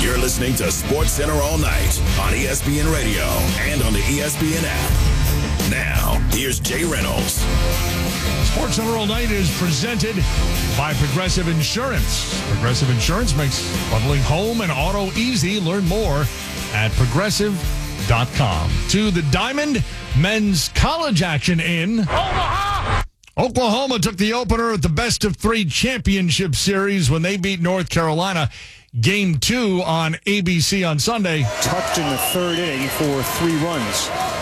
You're listening to Sports Center all night on ESPN Radio and on the ESPN app. Now, here's Jay Reynolds. Sports Center all night is presented by Progressive Insurance. Progressive Insurance makes bundling home and auto easy. Learn more at progressive.com. To the Diamond men's college action in Omaha. Oklahoma took the opener at the best-of-3 championship series when they beat North Carolina. Game 2 on ABC on Sunday. Tucked in the third inning for 3 runs.